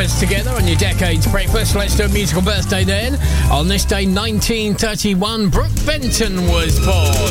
Together on your Decades Breakfast. Let's do a musical birthday then. On this day, 1931, Brooke Benton was born.